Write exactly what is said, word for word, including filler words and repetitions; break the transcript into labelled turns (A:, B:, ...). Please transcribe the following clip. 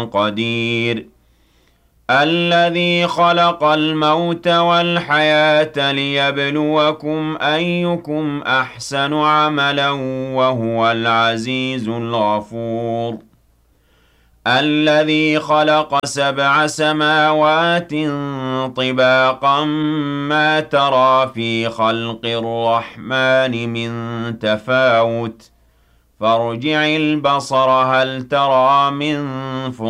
A: قدير الذي خلق الموت والحياة ليبلوكم أيكم أحسن عملا وهو العزيز الغفور الذي خلق سبع سماوات طباقا ما ترى في خلق الرحمن من تفاوت فارجع البصر هل ترى من فطور